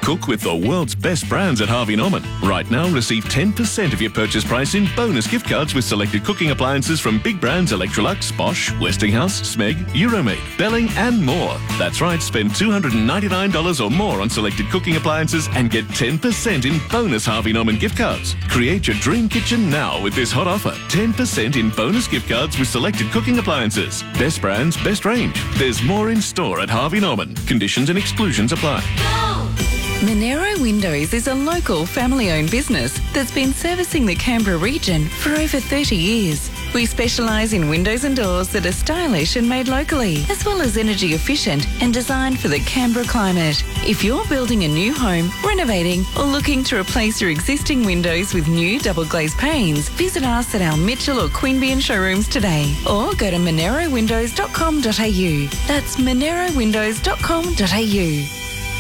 Cook with the world's best brands at Harvey Norman. Right now, receive 10% of your purchase price in bonus gift cards with selected cooking appliances from big brands Electrolux, Bosch, Westinghouse, Smeg, Euromate, Belling and more. That's right, spend $299 or more on selected cooking appliances and get 10% in bonus Harvey Norman gift cards. Create your dream kitchen now with this hot offer. 10% in bonus gift cards with selected cooking appliances. Best brands, best range. There's more in store at Harvey Norman. Conditions and exclusions apply. Monero Windows is a local family-owned business that's been servicing the Canberra region for over 30 years. We specialise in windows and doors that are stylish and made locally, as well as energy efficient and designed for the Canberra climate. If you're building a new home, renovating or looking to replace your existing windows with new double glazed panes, visit us at our Mitchell or Queanbeyan showrooms today or go to monerowindows.com.au. That's monerowindows.com.au.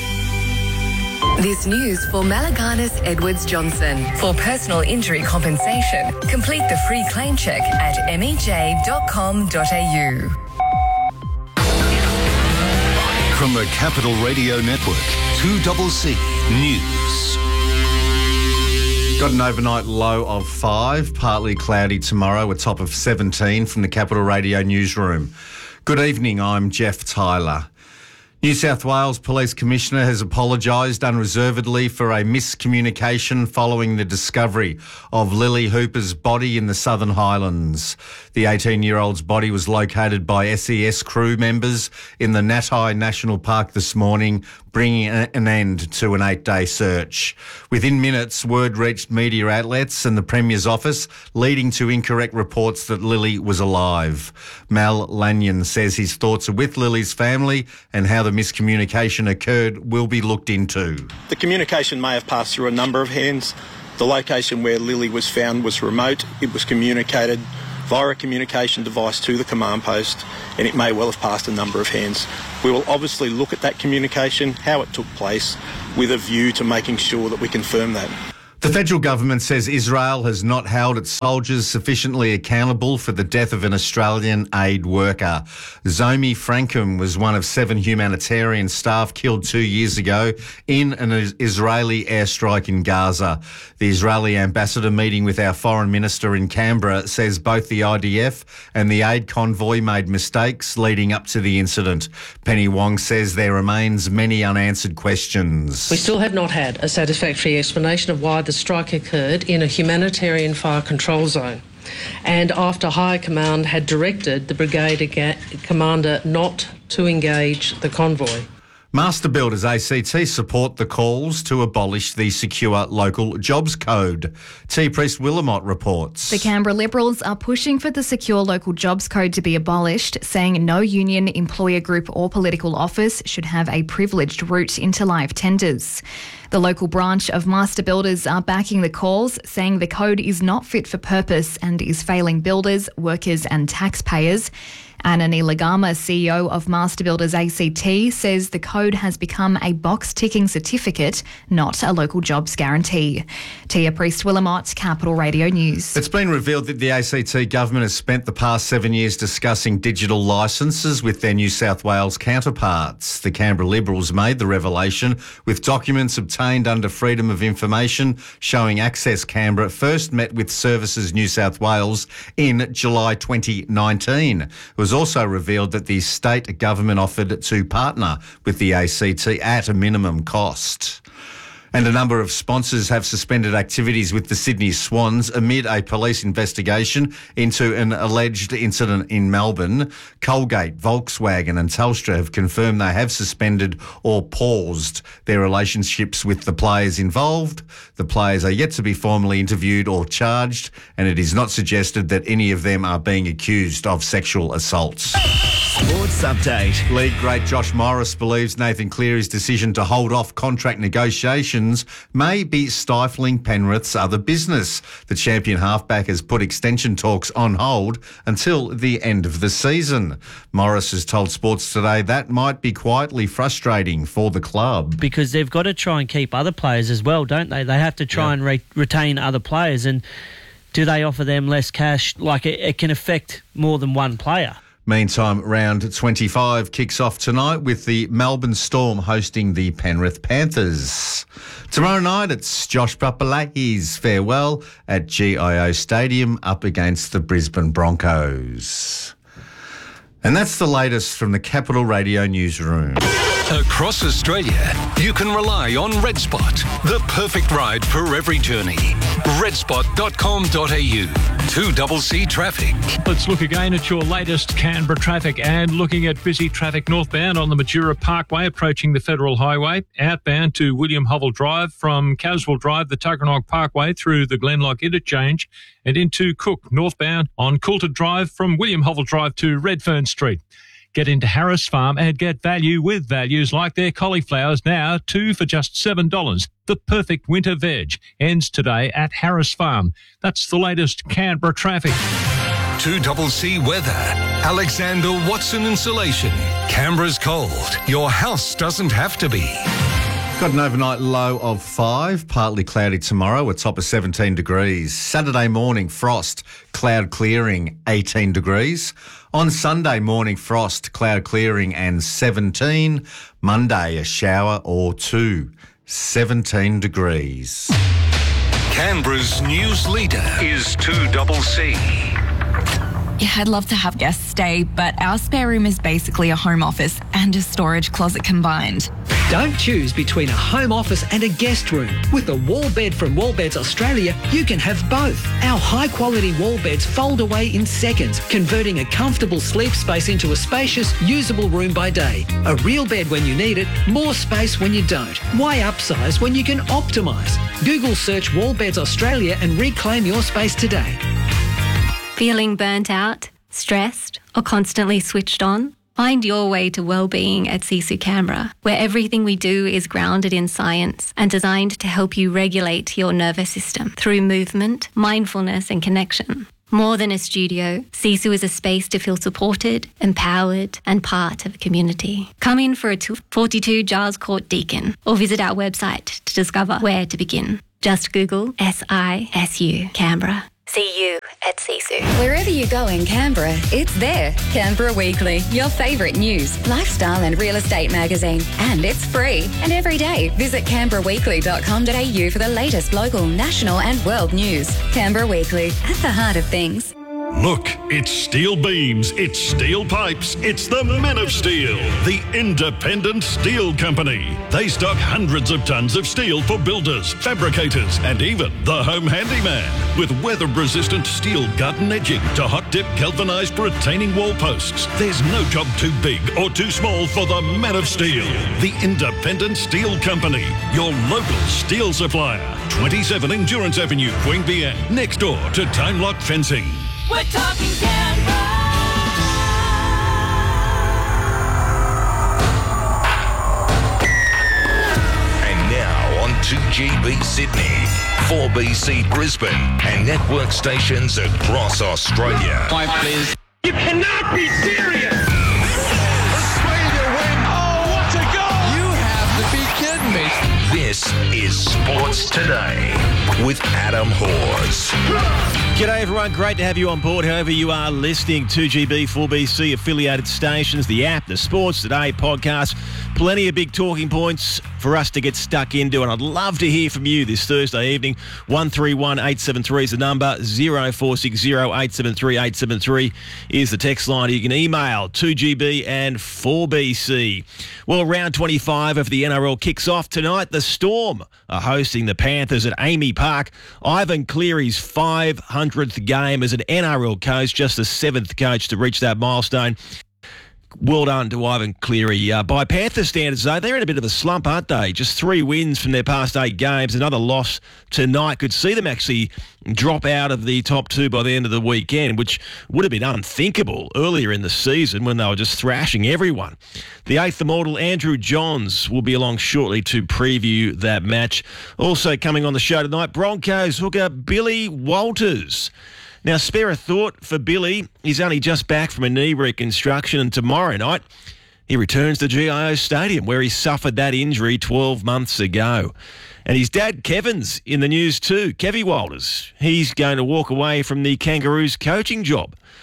This news for Malaganas Edwards Johnson. For personal injury compensation, complete the free claim check at mej.com.au. From the Capital Radio Network, 2CC News. Got an overnight low of 5, partly cloudy tomorrow, a top of 17 from the Capital Radio newsroom. Good evening, I'm Jeff Tyler. New South Wales Police Commissioner has apologised unreservedly for a miscommunication following the discovery of Lily Hooper's body in the Southern Highlands. The 18-year-old's body was located by SES crew members in the Natai National Park this morning, bringing an end to an 8-day search. Within minutes, word reached media outlets and the Premier's office, leading to incorrect reports that Lily was alive. Mal Lanyon says his thoughts are with Lily's family and how the miscommunication occurred will be looked into. The communication may have passed through a number of hands. The location where Lily was found was remote. It was communicated via a communication device to the command post, and it may well have passed a number of hands. We will obviously look at that communication, how it took place, with a view to making sure that we confirm that. The federal government says Israel has not held its soldiers sufficiently accountable for the death of an Australian aid worker. Zomi Frankum was one of 7 humanitarian staff killed 2 years ago in an Israeli airstrike in Gaza. The Israeli ambassador meeting with our foreign minister in Canberra says both the IDF and the aid convoy made mistakes leading up to the incident. Penny Wong says there remains many unanswered questions. We still have not had a satisfactory explanation of why the strike occurred in a humanitarian fire control zone, and after High Command had directed the brigade commander not to engage the convoy. Master Builders ACT support the calls to abolish the Secure Local Jobs Code. T. Priest Willamot reports. The Canberra Liberals are pushing for the Secure Local Jobs Code to be abolished, saying no union, employer group or political office should have a privileged route into live tenders. The local branch of Master Builders are backing the calls, saying the code is not fit for purpose and is failing builders, workers and taxpayers. Anani Lagama, CEO of Master Builders ACT, says the code has become a box-ticking certificate, not a local jobs guarantee. Tia Priest-Willamot, Capital Radio News. It's been revealed that the ACT government has spent the past 7 years discussing digital licences with their New South Wales counterparts. The Canberra Liberals made the revelation with documents obtained under Freedom of Information showing Access Canberra first met with Services New South Wales in July 2019. It was also revealed that the state government offered to partner with the ACT at a minimum cost. And a number of sponsors have suspended activities with the Sydney Swans amid a police investigation into an alleged incident in Melbourne. Colgate, Volkswagen and Telstra have confirmed they have suspended or paused their relationships with the players involved. The players are yet to be formally interviewed or charged, and it is not suggested that any of them are being accused of sexual assaults. Sports Update. League great Josh Morris believes Nathan Cleary's decision to hold off contract negotiations may be stifling Penrith's other business. The champion halfback has put extension talks on hold until the end of the season. Morris has told Sports Today that might be quietly frustrating for the club. Because they've got to try and keep other players as well, don't they? They have to try and retain other players, and do they offer them less cash? Like it can affect more than one player. Meantime, round 25 kicks off tonight with the Melbourne Storm hosting the Penrith Panthers. Tomorrow night, it's Josh Papalakis' farewell at GIO Stadium up against the Brisbane Broncos. And that's the latest from the Capital Radio newsroom. Across Australia, you can rely on Red Spot, the perfect ride for every journey. redspot.com.au. 2CC traffic. Let's look again at your latest Canberra traffic and looking at busy traffic northbound on the Majura Parkway approaching the Federal Highway, outbound to William Hovell Drive from Caswell Drive, the Tuggeranong Parkway through the Glenlock Interchange and into Cook northbound on Coulter Drive from William Hovell Drive to Redfern Street. Get into Harris Farm and get value with values like their cauliflowers now 2 for just $7. The perfect winter veg ends today at Harris Farm. That's the latest Canberra traffic. 2CC weather. Alexander Watson Insulation. Canberra's cold. Your house doesn't have to be. Got an overnight low of 5, partly cloudy tomorrow, a top of 17 degrees. Saturday morning, frost, cloud clearing, 18 degrees. On Sunday morning, frost, cloud clearing and 17. Monday, a shower or 2, 17 degrees. Canberra's news leader is 2CC. Yeah, I'd love to have guests stay, but our spare room is basically a home office and a storage closet combined. Don't choose between a home office and a guest room. With a wall bed from Wallbeds Australia, you can have both. Our high-quality wall beds fold away in seconds, converting a comfortable sleep space into a spacious, usable room by day. A real bed when you need it, more space when you don't. Why upsize when you can optimise? Google search Wallbeds Australia and reclaim your space today. Feeling burnt out, stressed, or constantly switched on? Find your way to wellbeing at Sisu Canberra, where everything we do is grounded in science and designed to help you regulate your nervous system through movement, mindfulness and connection. More than a studio, Sisu is a space to feel supported, empowered and part of a community. Come in for a 42 Giles Court Deakin or visit our website to discover where to begin. Just Google SISU Canberra. See you at Sisu. Wherever you go in Canberra, it's there. Canberra Weekly, your favourite news, lifestyle and real estate magazine. And it's free. And every day, visit canberraweekly.com.au for the latest local, national and world news. Canberra Weekly, at the heart of things. Look, it's steel beams, it's steel pipes, it's the Men of Steel, the independent steel company. They stock hundreds of tons of steel for builders, fabricators, and even the home handyman. With weather-resistant steel garden edging to hot-dip galvanised retaining wall posts, there's no job too big or too small for the Men of Steel, the independent steel company. Your local steel supplier. 27 Endurance Avenue, Queanbeyan, next door to Time Lock Fencing. We're talking Canberra. And now on 2GB Sydney, 4BC Brisbane, and network stations across Australia. Five, please. You cannot be serious. Australia win. Oh, what a goal! You have to be kidding me. This is Sports Today with Adam Hawes. G'day everyone, great to have you on board however you are listening. 2GB, 4BC affiliated stations, the app, the Sports Today podcast, plenty of big talking points for us to get stuck into, and I'd love to hear from you this Thursday evening. 131 873 is the number, 0460 873 873 is the text line. You can email 2GB and 4BC. Well, round 25 of the NRL kicks off tonight. The Storm are hosting the Panthers at Amy Park. Ivan Cleary's 500th game as an NRL coach, just the 7th coach to reach that milestone. Well done to Ivan Cleary. By Panther standards, though, they're in a bit of a slump, aren't they? Just 3 wins from their past 8 games. Another loss tonight could see them actually drop out of the top 2 by the end of the weekend, which would have been unthinkable earlier in the season when they were just thrashing everyone. The 8th Immortal, Andrew Johns, will be along shortly to preview that match. Also coming on the show tonight, Broncos hooker Billy Walters. Now, spare a thought for Billy. He's only just back from a knee reconstruction, and tomorrow night he returns to GIO Stadium where he suffered that injury 12 months ago. And his dad, Kevin's, in the news too. Kevy Walters. He's going to walk away from the Kangaroos coaching job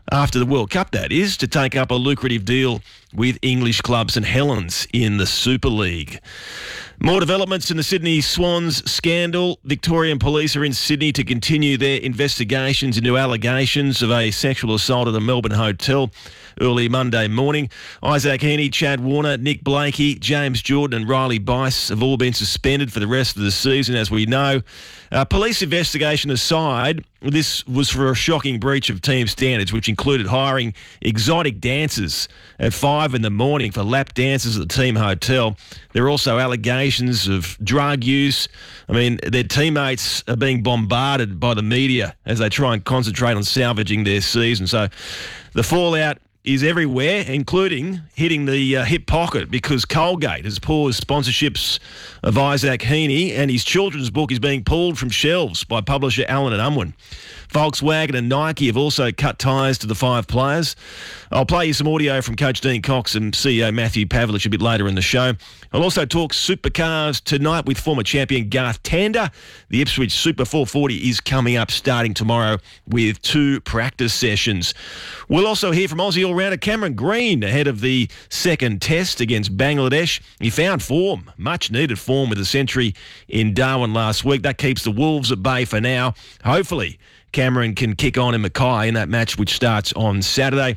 after the World Cup, that is, to take up a lucrative deal with English club St Helens in the Super League. More developments in the Sydney Swans scandal. Victorian police are in Sydney to continue their investigations into allegations of a sexual assault at a Melbourne hotel early Monday morning. Isaac Heaney, Chad Warner, Nick Blakey, James Jordan and Riley Bice have all been suspended for the rest of the season, as we know. Police investigation aside, this was for a shocking breach of team standards, which included hiring exotic dancers at 5 a.m. for lap dances at the team hotel. There are also allegations of drug use. I mean, their teammates are being bombarded by the media as they try and concentrate on salvaging their season. So the fallout is everywhere, including hitting the hip pocket, because Colgate has paused sponsorships of Isaac Heaney, and his children's book is being pulled from shelves by publisher Allen & Unwin. Volkswagen and Nike have also cut ties to the 5 players. I'll play you some audio from Coach Dean Cox and CEO Matthew Pavlich a bit later in the show. I'll also talk supercars tonight with former champion Garth Tander. The Ipswich Super 440 is coming up starting tomorrow with 2 practice sessions. We'll also hear from Aussie all-rounder Cameron Green ahead of the second test against Bangladesh. He found form, much-needed form, with a century in Darwin last week. That keeps the Wolves at bay for now. Hopefully, Cameron can kick on in Mackay in that match, which starts on Saturday.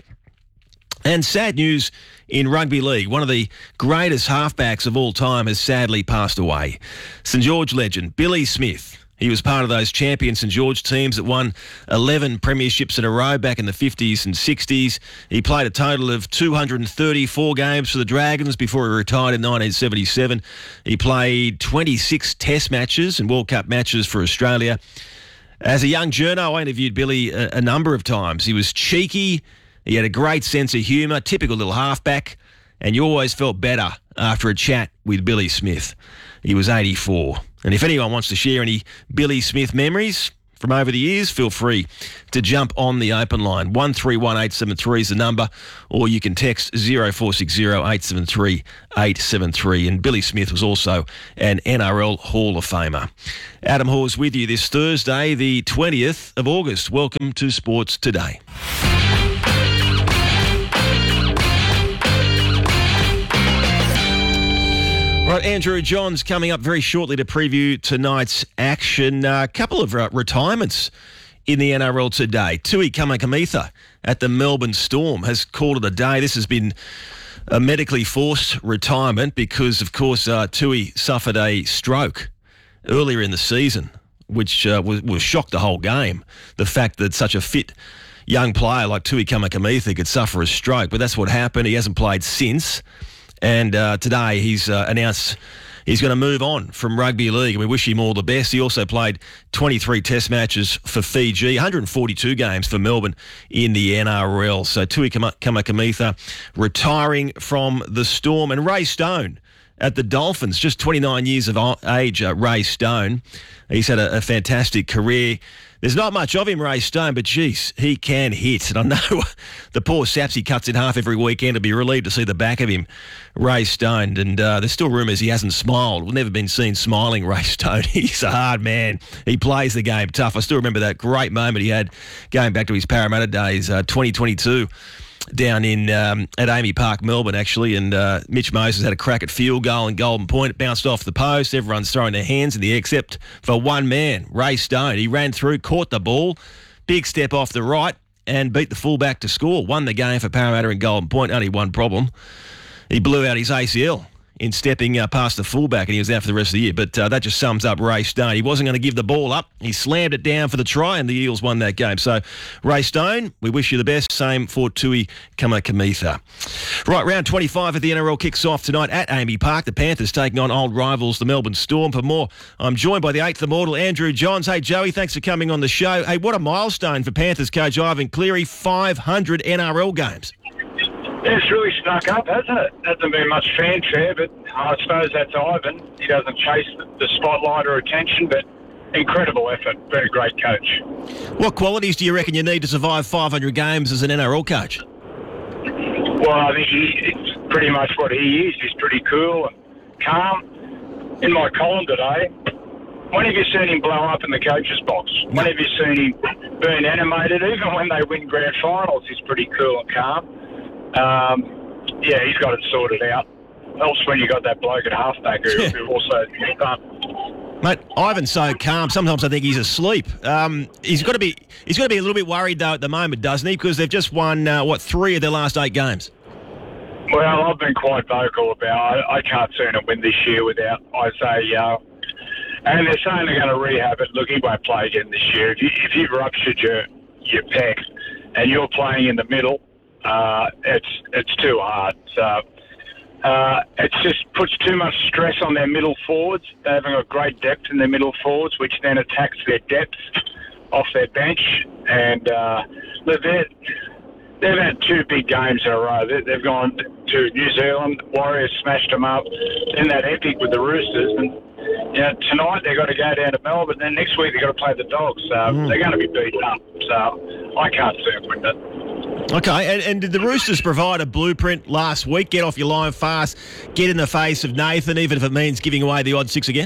And sad news in rugby league. One of the greatest halfbacks of all time has sadly passed away. St George legend Billy Smith. He was part of those champion St George teams that won 11 premierships in a row back in the 50s and 60s. He played a total of 234 games for the Dragons before he retired in 1977. He played 26 Test matches and World Cup matches for Australia. As a young journo, I interviewed Billy a number of times. He was cheeky. He had a great sense of humour, typical little halfback, and you always felt better after a chat with Billy Smith. He was 84. And if anyone wants to share any Billy Smith memories from over the years, feel free to jump on the open line. 131873 is the number, or you can text 0460 873 873. And Billy Smith was also an NRL Hall of Famer. Adam Hawes with you this Thursday, the 20th of August. Welcome to Sports Today. Right, Andrew Johns coming up very shortly to preview tonight's action. A couple of retirements in the NRL today. Tui Kamikamica at the Melbourne Storm has called it a day. This has been a medically forced retirement because, of course, Tui suffered a stroke earlier in the season, which was shocked the whole game. The fact that such a fit young player like Tui Kamikamica could suffer a stroke, but that's what happened. He hasn't played since. And today he's announced he's going to move on from rugby league, and we wish him all the best. He also played 23 Test matches for Fiji, 142 games for Melbourne in the NRL. So Tui Kamikamica retiring from the Storm. And Ray Stone at the Dolphins, just 29 years of age, Ray Stone. He's had a fantastic career. There's not much of him, Ray Stone, but geez, he can hit. And I know the poor Saps he cuts in half every weekend. I'll be relieved to see the back of him, Ray Stone. And there's still rumours he hasn't smiled. We've never been seen smiling, Ray Stone. He's a hard man. He plays the game tough. I still remember that great moment he had going back to his Parramatta days, 2022. Down in at Amy Park, Melbourne, actually, and Mitch Moses had a crack at field goal and Golden Point. It bounced off the post. Everyone's throwing their hands in the air except for one man, Ray Stone. He ran through, caught the ball, big step off the right, and beat the fullback to score. Won the game for Parramatta and Golden Point. Only one problem. He blew out his ACL in stepping past the fullback, and he was out for the rest of the year. But that just sums up Ray Stone. He wasn't going to give the ball up. He slammed it down for the try, and the Eels won that game. So, Ray Stone, we wish you the best. Same for Tui Kamikamica. Right, round 25 of the NRL kicks off tonight at Amy Park. The Panthers taking on old rivals, the Melbourne Storm. For more, I'm joined by the 8th Immortal, Andrew Johns. Hey, Joey, thanks for coming on the show. Hey, what a milestone for Panthers coach Ivan Cleary, 500 NRL games. It's really snuck up, hasn't it? Hasn't been much fanfare, but I suppose that's Ivan. He doesn't chase the spotlight or attention, but incredible effort. Been a great coach. What qualities do you reckon you need to survive 500 games as an NRL coach? Well, I think it's pretty much what he is. He's pretty cool and calm. In my column today, When have you seen him blow up in the coach's box? When have you seen him burn animated? Even when they win grand finals, he's pretty cool and calm. He's got it sorted out. Else when you got that bloke at halfback who also fun. Mate, Ivan's so calm. Sometimes I think he's asleep. He's got to be a little bit worried though at the moment, doesn't he? Because they've just won 3 of their last 8 games. Well, I've been quite vocal about I can't see them win this year without Isaiah Yeo. And they're saying they're going to rehab it. Look, he won't play again this year. If you've ruptured your pec and you're playing in the middle, it's too hard. So it just puts too much stress on their middle forwards. They haven't got great depth in their middle forwards, which then attacks their depth off their bench. And they've had 2 big games in a row. They've gone to New Zealand, Warriors smashed them up, then that epic with the Roosters, and tonight they've got to go down to Melbourne, then next week they've got to play the Dogs. So they're going to be beaten up. So I can't see them win it. Okay, and did the Roosters provide a blueprint last week? Get off your line fast, get in the face of Nathan, even if it means giving away the odd 6 again?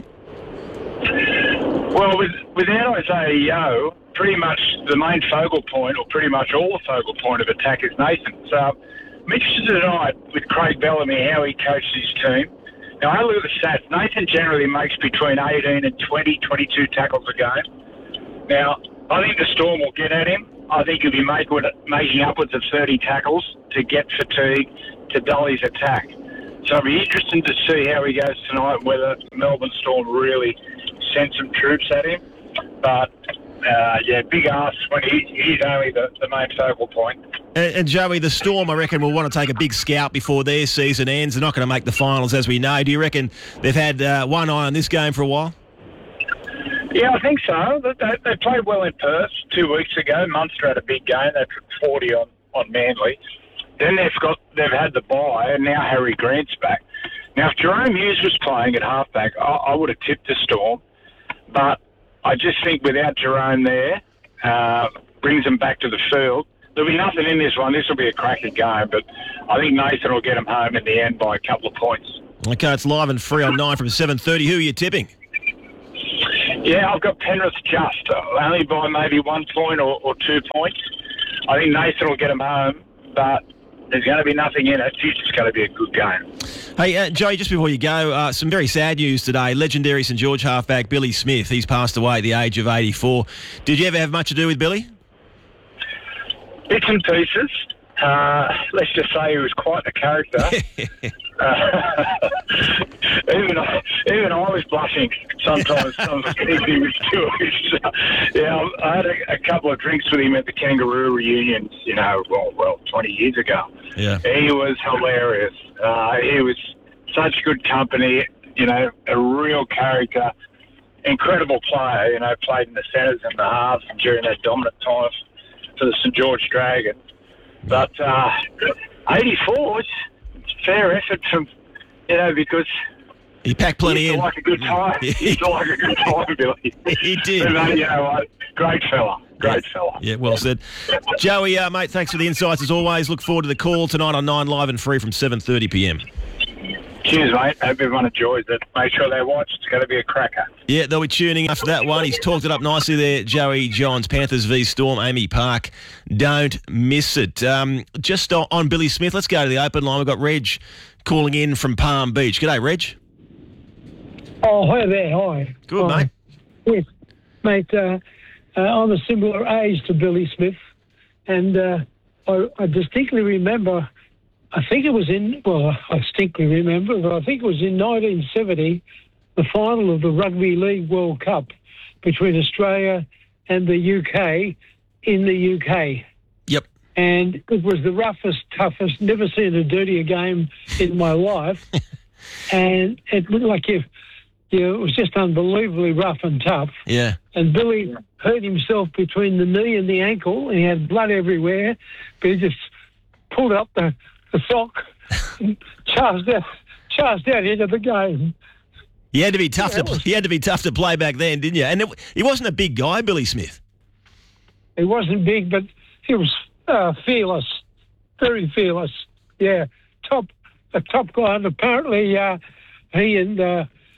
Well, without Isaiah Yeo, pretty much the main focal point, or pretty much all the focal point of attack is Nathan. So I'm interested tonight with Craig Bellamy, how he coaches his team. Now, I look at the stats. Nathan generally makes between 18 and 20, 22 tackles a game. Now, I think the Storm will get at him. I think he'll be making upwards of 30 tackles to get fatigue, to dull his attack. So it'll be interesting to see how he goes tonight, whether Melbourne Storm really send some troops at him. But, big ask when he's only the main focal point. And Joey, the Storm, I reckon, will want to take a big scout before their season ends. They're not going to make the finals, as we know. Do you reckon they've had one eye on this game for a while? Yeah, I think so. They played well in Perth 2 weeks ago. Munster had a big game. They put 40 on Manly. Then they've had the bye, and now Harry Grant's back. Now, if Jerome Hughes was playing at halfback, I would have tipped the Storm. But I just think without Jerome there, brings them back to the field. There'll be nothing in this one. This will be a cracking game, but I think Nathan will get them home in the end by a couple of points. Okay, it's live and free on 9 from 7:30. Who are you tipping? Yeah, I've got Penrith just, only by maybe 1 point or 2 points. I think Nathan will get them home, but there's going to be nothing in it. It's just going to be a good game. Hey, Joey, just before you go, some very sad news today. Legendary St George halfback Billy Smith, he's passed away at the age of 84. Did you ever have much to do with Billy? Bits and pieces. Let's just say he was quite the character. Even I was blushing sometimes. He was Jewish. I had a couple of drinks with him at the Kangaroo reunions, 20 years ago. Yeah. He was hilarious. He was such good company, a real character, incredible player, played in the centres and the halves during that dominant time for the St George Dragons. But 84, it's a fair effort from, because he packed plenty in. Like a good time. He's like a good time, Billy. He did. But, you know what? Great fella. Great fella. Yeah, well said. Joey, mate, thanks for the insights as always. Look forward to the call tonight on 9 Live and Free from 7:30 p.m. Cheers, mate. Hope everyone enjoys it. Make sure they watch. It's going to be a cracker. Yeah, they'll be tuning after that one. He's talked it up nicely there, Joey Johns. Panthers v Storm, Amy Park. Don't miss it. Just on Billy Smith, let's go to the open line. We've got Reg calling in from Palm Beach. G'day, Reg. Oh, hi there. Hi. Good, mate. Yes, mate. I'm a similar age to Billy Smith, and I distinctly remember. I distinctly remember, but I think it was in 1970, the final of the Rugby League World Cup between Australia and the UK in the UK. Yep. And it was the roughest, toughest, never seen a dirtier game in my life. And it looked like it was just unbelievably rough and tough. Yeah. And Billy hurt himself between the knee and the ankle, and he had blood everywhere, but he just pulled up the sock and charged out into the game. He had to be tough to play back then, didn't you? And he wasn't a big guy, Billy Smith. He wasn't big, but he was fearless, very fearless. Yeah, a top guy. And apparently, he and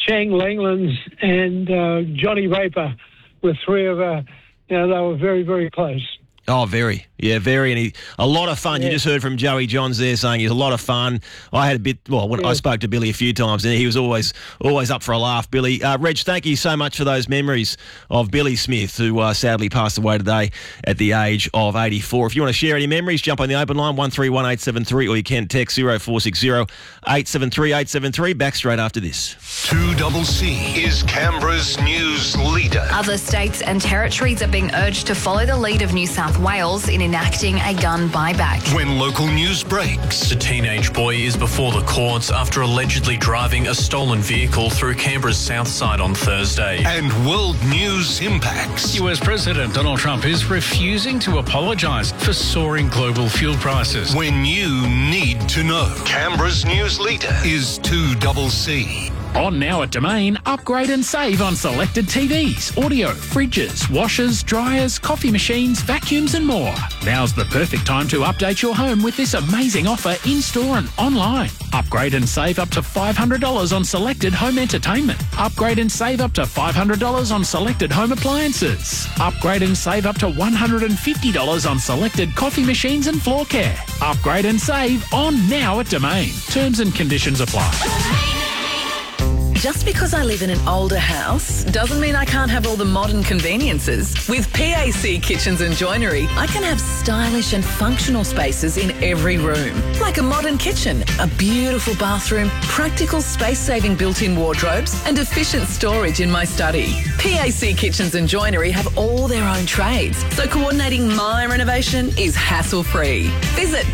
Chang Langlands and Johnny Raper were three of they were very, very close. Oh, very. Yeah, very. And a lot of fun. Yeah. You just heard from Joey Johns there saying he's a lot of fun. I had a bit, I spoke to Billy a few times and he was always up for a laugh, Billy. Reg, thank you so much for those memories of Billy Smith, who sadly passed away today at the age of 84. If you want to share any memories, jump on the open line, 131873, or you can text 0460 873 873. Back straight after this. 2CC is Canberra's news leader. Other states and territories are being urged to follow the lead of New South Wales in enacting a gun buyback. When local news breaks. A teenage boy is before the courts after allegedly driving a stolen vehicle through Canberra's south side on Thursday. And world news impacts. US President Donald Trump is refusing to apologise for soaring global fuel prices. When you need to know. Canberra's news leader is 2CC. On now at Domain, upgrade and save on selected TVs, audio, fridges, washers, dryers, coffee machines, vacuums and more. Now's the perfect time to update your home with this amazing offer in-store and online. Upgrade and save up to $500 on selected home entertainment. Upgrade and save up to $500 on selected home appliances. Upgrade and save up to $150 on selected coffee machines and floor care. Upgrade and save on now at Domain. Terms and conditions apply. Just because I live in an older house doesn't mean I can't have all the modern conveniences. With PAC Kitchens and Joinery, I can have stylish and functional spaces in every room. Like a modern kitchen, a beautiful bathroom, practical space-saving built-in wardrobes and efficient storage in my study. PAC Kitchens and Joinery have all their own trades, so coordinating my renovation is hassle-free. Visit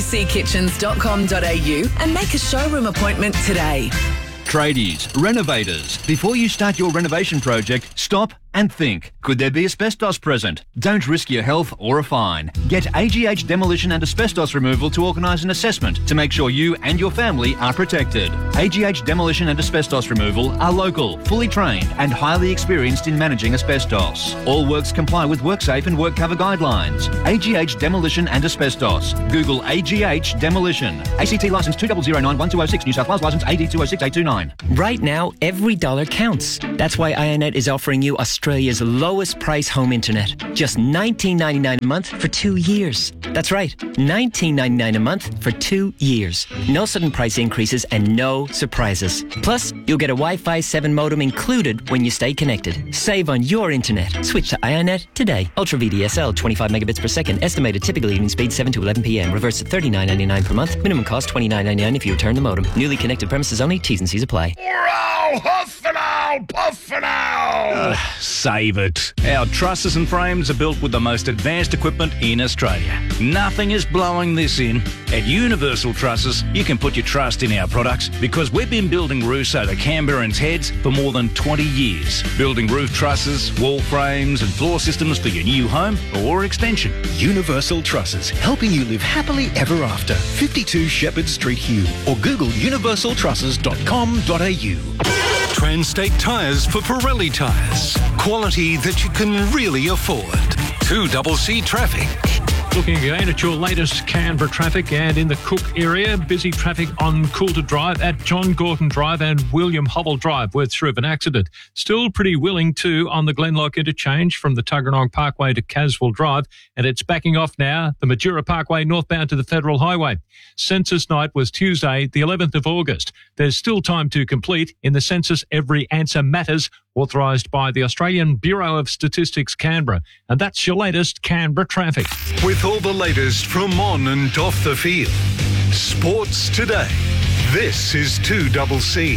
packitchens.com.au and make a showroom appointment today. Tradies, renovators, before you start your renovation project, stop and think. Could there be asbestos present? Don't risk your health or a fine. Get AGH Demolition and Asbestos Removal to organise an assessment to make sure you and your family are protected. AGH Demolition and Asbestos Removal are local, fully trained and highly experienced in managing asbestos. All works comply with WorkSafe and WorkCover guidelines. AGH Demolition and Asbestos. Google AGH Demolition. ACT licence 2009-1206, New South Wales licence AD 206829. Right now, every dollar counts. That's why IONET is offering you Australia's lowest price home internet. Just $19.99 a month for 2 years. That's right, $19.99 a month for 2 years. No sudden price increases and no surprises. Plus, you'll get a Wi-Fi 7 modem included when you stay connected. Save on your internet. Switch to IONET today. Ultra VDSL, 25 megabits per second. Estimated typical evening speed 7 to 11 p.m. Reverse at $39.99 per month. Minimum cost $29.99 if you return the modem. Newly connected premises only. T's and C's apply. Huff and owl, puff and owl. Save it. Our trusses and frames are built with the most advanced equipment in Australia. Nothing is blowing this in. At Universal Trusses, you can put your trust in our products because we've been building roofs over Canberrans' heads for more than 20 years. Building roof trusses, wall frames and floor systems for your new home or extension. Universal Trusses, helping you live happily ever after. 52 Shepherd Street, Hume, or Google universaltrusses.com.au. Transtate Tyres for Pirelli tyres. Quality that you can really afford. 2CC Traffic. Looking again at your latest Canberra traffic, and in the Cook area, busy traffic on Coulter Drive at John Gorton Drive and William Hovell Drive, where through of an accident. Still pretty willing too on the Glenlock interchange from the Tuggeranong Parkway to Caswell Drive, and it's backing off now, the Majura Parkway northbound to the Federal Highway. Census night was Tuesday, the 11th of August. There's still time to complete in the census Every Answer Matters, authorised by the Australian Bureau of Statistics Canberra. And that's your latest Canberra traffic. With all the latest from on and off the field. Sports today. This is 2CC.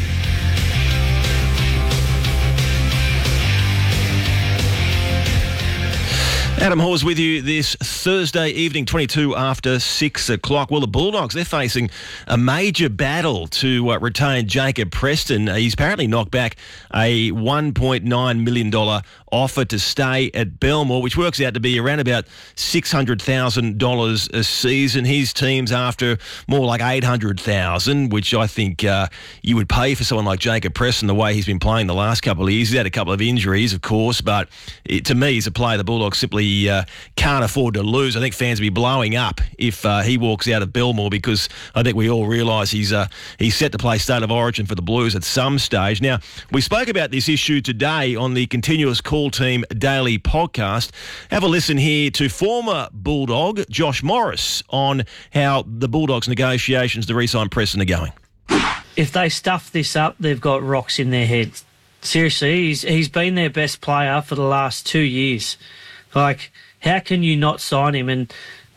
Adam Hawes with you this Thursday evening, 22 after 6 o'clock. Well, the Bulldogs, they're facing a major battle to retain Jacob Preston. He's apparently knocked back a $1.9 million offer to stay at Belmore, which works out to be around about $600,000 a season. His team's after more like $800,000, which I think you would pay for someone like Jacob Preston the way he's been playing the last couple of years. He's had a couple of injuries, of course, but to me, he's a player the Bulldogs simply simply can't afford to lose. I think fans will be blowing up if he walks out of Belmore, because I think we all realise he's set to play State of Origin for the Blues at some stage. Now, we spoke about this issue today on the Continuous Call Team Daily podcast. Have a listen here to former Bulldog Josh Morris on how the Bulldogs' negotiations to re-sign Preston are going. If they stuff this up, they've got rocks in their heads. Seriously, he's been their best player for the last 2 years. Like, how can you not sign him and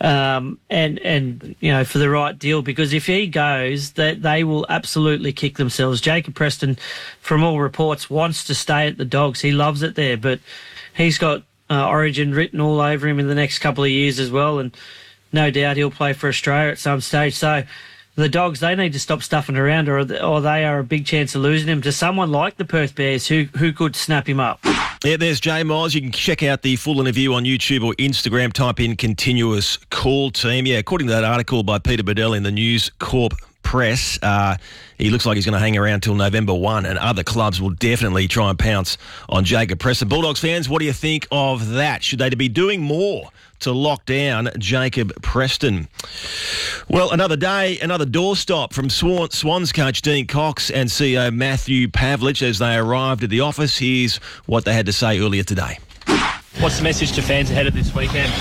you know, for the right deal? Because if he goes, they will absolutely kick themselves. Jacob Preston, from all reports, wants to stay at the Dogs. He loves it there, but he's got Origin written all over him in the next couple of years as well, and no doubt he'll play for Australia at some stage. So the Dogs, they need to stop stuffing around, or they are a big chance of losing him to someone like the Perth Bears who could snap him up. Yeah, there's Jay Miles. You can check out the full interview on YouTube or Instagram. Type in Continuous Call Team. Yeah, according to that article by Peter Bedell in the News Corp Press, he looks like he's going to hang around till November 1, and other clubs will definitely try and pounce on Jacob Preston. Bulldogs fans, what do you think of that? Should they be doing more to lock down Jacob Preston? Well, another day, another doorstop from Swans coach Dean Cox and CEO Matthew Pavlich as they arrived at the office. Here's what they had to say earlier today. What's the message to fans ahead of this weekend?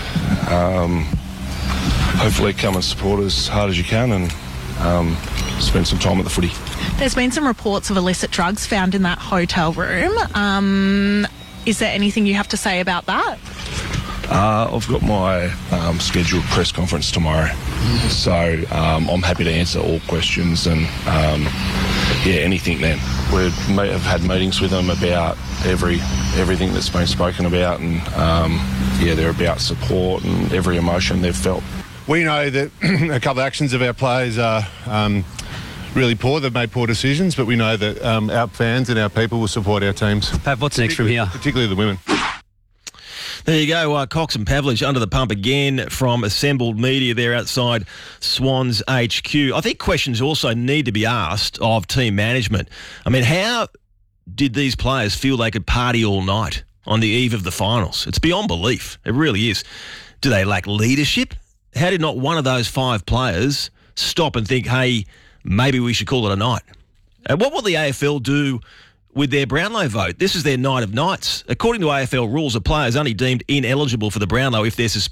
Hopefully come and support as hard as you can and spend some time at the footy. There's been some reports of illicit drugs found in that hotel room. Is there anything you have to say about that? I've got my scheduled press conference tomorrow, so I'm happy to answer all questions and anything then. We may have had meetings with them about everything that's been spoken about, and they're about support and every emotion they've felt. We know that a couple of actions of our players are really poor. They've made poor decisions, but we know that our fans and our people will support our teams. Pav, what's next from here? Particularly the women. There you go, Cox and Pavlich under the pump again from assembled media there outside Swans HQ. I think questions also need to be asked of team management. I mean, how did these players feel they could party all night on the eve of the finals? It's beyond belief. It really is. Do they lack leadership? How did not one of those 5 players stop and think, hey, maybe we should call it a night? And what will the AFL do with their Brownlow vote? This is their night of nights. According to AFL rules, a player is only deemed ineligible for the Brownlow if they're suspended